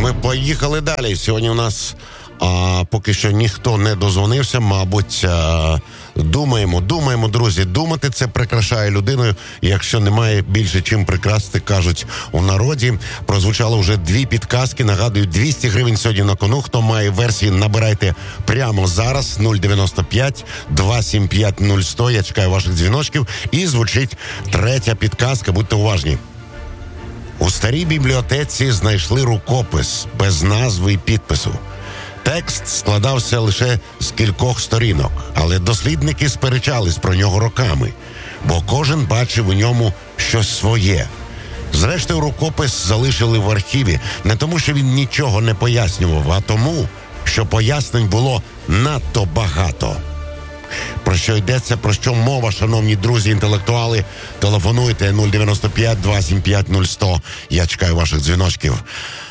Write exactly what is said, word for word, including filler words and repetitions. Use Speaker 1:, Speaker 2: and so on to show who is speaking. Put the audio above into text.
Speaker 1: ми поїхали далі. Сьогодні у нас а, поки що ніхто не дозвонився, мабуть, а, думаємо, думаємо, друзі, думати це прикрашає людиною, якщо немає більше чим прикрасти, кажуть у народі. Прозвучало вже дві підказки, нагадую, двісті гривень сьогодні на кону. Хто має версії, набирайте прямо зараз, нуль дев'яносто п'ять два сім п'ять нуль сто, я чекаю ваших дзвіночків, і звучить третя підказка, будьте уважні. У старій бібліотеці знайшли рукопис без назви і підпису. Текст складався лише з кількох сторінок, але дослідники сперечались про нього роками, бо кожен бачив у ньому щось своє. Зрештою, рукопис залишили в архіві не тому, що він нічого не пояснював, а тому, що пояснень було надто багато. Про що йдеться, про що мова, шановні друзі, інтелектуали? Телефонуйте нуль дев'яносто п'ять два сім п'ять нуль сто. Я чекаю ваших дзвіночків.